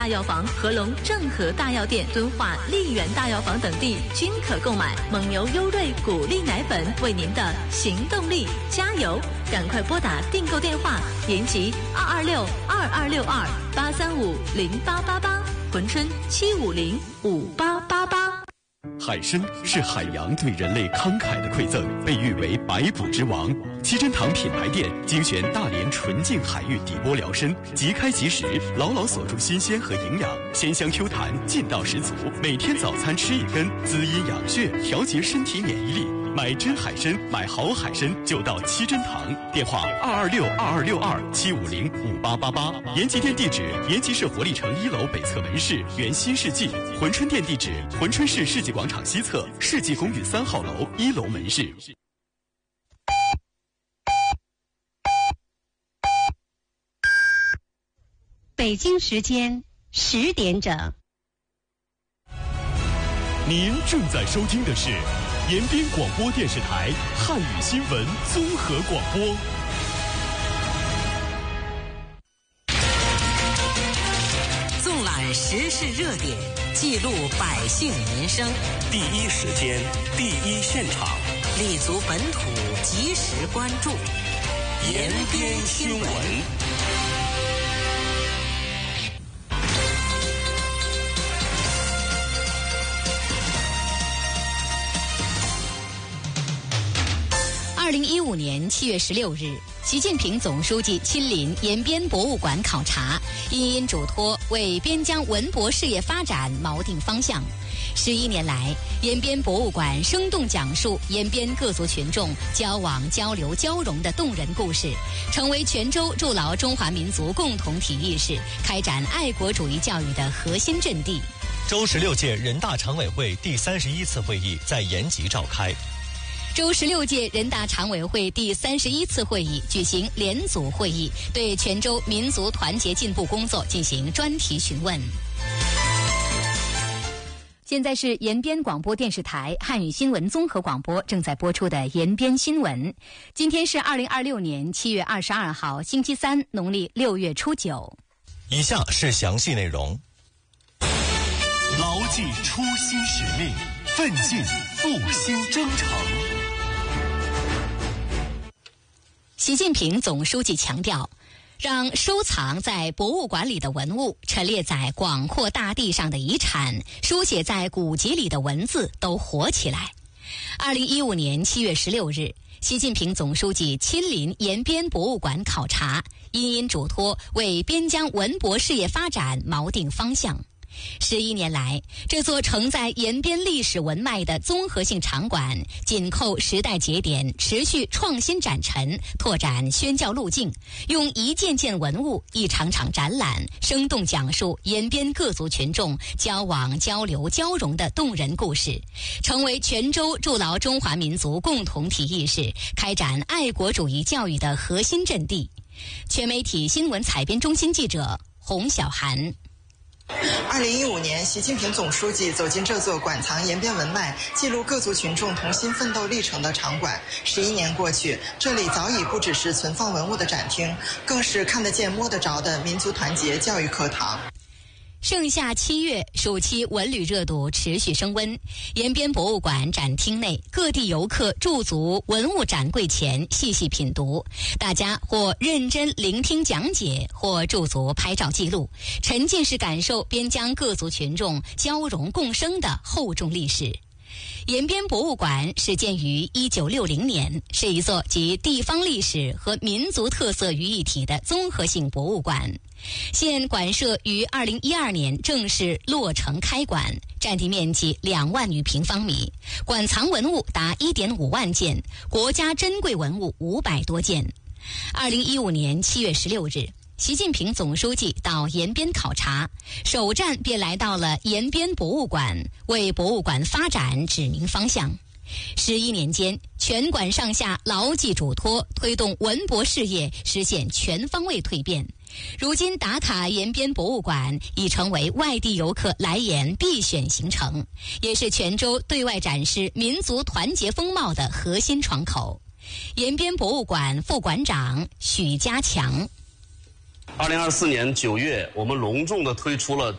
大药房、合隆正和大药店、敦化丽源大药房等地均可购买蒙牛优瑞谷粒奶粉，为您的行动力加油！赶快拨打订购电话：延吉226-2262-835-0888，珲春750-5888。 海参是海洋对人类慷慨的馈赠，被誉为百补之王。七珍堂品牌店精选大连纯净海域底波疗参，即开即食，牢牢锁住新鲜和营养，鲜香 Q 弹，劲道十足。每天早餐吃一根，滋阴养血，调节身体免疫力。买真海参，买好海参就到七珍堂，电话226-2262-750-5888。延吉店地址：延吉市活力城1楼北侧门市原新世纪。珲春店地址：珲春市世纪广场西侧世纪公寓3号楼1楼门市。 北京时间10点整。 您正在收听的是延边广播电视台汉语新闻综合广播。 纵览时事热点，记录百姓民生， 第一时间，第一现场， 立足本土，及时关注延边新闻。 2015年7月16日，习近平总书记亲临延边博物馆考察，殷嘱托为边疆文博事业发展锚定方向。11年来，延边博物馆生动讲述延边各族群众交往、交流、交融的动人故事，成为泉州筑牢中华民族共同体意识、开展爱国主义教育的核心阵地。 周16届人大常委会第31次会议在延吉召开。 周16届人大常委会第31次会议举行联组会议，对泉州民族团结进步工作进行专题询问。现在是延边广播电视台汉语新闻综合广播正在播出的延边新闻。今天是2026年7月22号，星期三，农历6月初9。 以下是详细内容。 牢记初心使命，奋进复兴征程。 习近平总书记强调，让收藏在博物馆里的文物、陈列在广阔大地上的遗产、书写在古籍里的文字都活起来。2015年7月16日，习近平总书记亲临延边博物馆考察，殷嘱托为边疆文博事业发展锚定方向。11年来，这座承载延边历史文脉的综合性场馆紧扣时代节点，持续创新展陈，拓展宣教路径，用一件件文物、一场场展览，生动讲述延边各族群众交往、交流、交融的动人故事，成为泉州筑牢中华民族共同体意识、开展爱国主义教育的核心阵地。全媒体新闻采编中心记者洪小涵。 2015年，习近平总书记走进这座馆藏延边文脉、记录各族群众同心奋斗历程的场馆。11年过去，这里早已不只是存放文物的展厅，更是看得见、摸得着的民族团结教育课堂。 盛夏7月，暑期文旅热度持续升温。延边博物馆展厅内，各地游客驻足文物展柜前细细品读，大家或认真聆听讲解，或驻足拍照记录，沉浸式感受边疆各族群众交融共生的厚重历史。延边博物馆始建于1960年，是一座集地方历史和民族特色于一体的综合性博物馆。现馆舍于2012年正式落成开馆，占地面积2万余平方米，馆藏文物达1.5万件，国家珍贵文物500多件。2015年7月16日，习近平总书记到延边考察，首站便来到了延边博物馆，为博物馆发展指明方向。11年间，全馆上下牢记嘱托，推动文博事业实现全方位蜕变。如今打卡延边博物馆已成为外地游客来延必选行程，也是泉州对外展示民族团结风貌的核心窗口。延边博物馆副馆长许家强。 2024年9月，我们隆重地推出了